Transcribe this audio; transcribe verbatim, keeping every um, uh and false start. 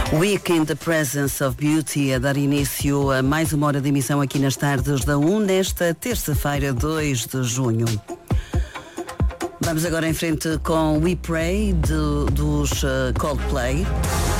Week in the Presence of Beauty, a dar início a mais uma hora de emissão aqui nas tardes da um, nesta terça-feira, dois de junho. Vamos agora em frente com We Pray, de, dos uh, Coldplay.